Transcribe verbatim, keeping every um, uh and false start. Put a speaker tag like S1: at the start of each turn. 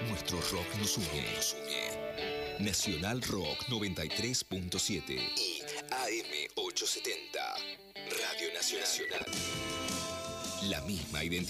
S1: Nuestro rock nos une. Nos une. Nacional Rock noventa y tres punto siete y A M ochocientos setenta. Radio Nacional. La misma identidad.